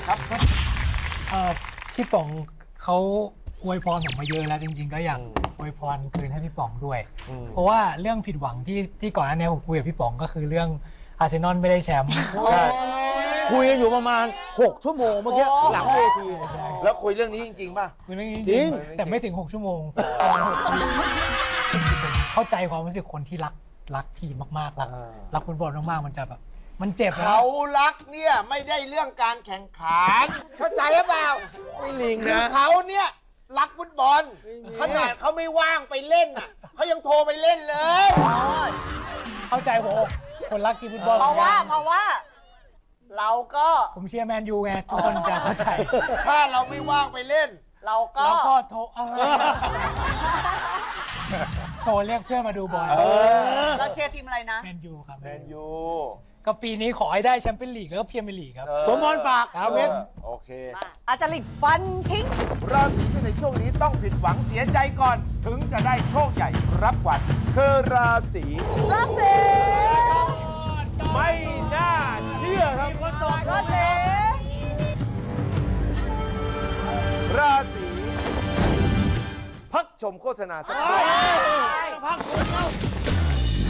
ครับพี่ป๋องเขาอวยพรผมมาเยอะแล้วจริงๆก็อยากอวยพรคืนให้พี่ป๋องด้วย เพราะว่าเรื่องผิดหวังที่ก่อนหน้านี้ผมคุยกับพี่ป๋องก็คือเรื่องอาร์เซนอลไม่ได้แชมป์คุยกันอยู่ประมาณ6 ชั่วโมงเมื่อกี้หลังเวทีแล้วคุยเรื่องนี้จริงๆป่ะคุยเรื่องนี้จริงแต่ไม่ถึง6 ชั่วโมงประมาณ6 ปีเข้าใจความรู้สึกคนที่รักทีมมากๆรักฟุตบอลมากๆมันจะแบบมันเจ็บนะเขารักเนี่ยไม่ได้เรื่องการแข่งขันเข้าใจหรือเปล่าไม่ลิงคือนะเขาเนี่ยรักฟุตบอลขนาดเขาไม่ว่างไปเล่นอ่ะเขายังโทรไปเล่นเลยเข้าใจผมคนรักทีมฟุตบอลเพราะว่าเราก็ผมเชียร์แมนยูไงทุกคนจะเข้าใจถ้าเราไม่ว่างไปเล่นเราก็แล้วก็โทรอะไรโทรเรียกเพื่อนมาดูบอลเราเชียร์ทีมอะไรนะแมนยูครับแมนยูก็ปีนี้ขอให้ได้แชมเปี้ยนลีกแล้วก็พรีเมียร์ลีกครับสมพรฝากครับเวทโอเคอาจารย์ฟันทิ้งราศีที่ในช่วงนี้ต้องผิดหวังเสียใจก่อน ถึงจะได้โชคใหญ่รับขวัญคือราศีราศีไม่น่าเชื่อครับราศีราศีพักชมโฆษณาสักครู่พักคนเข้า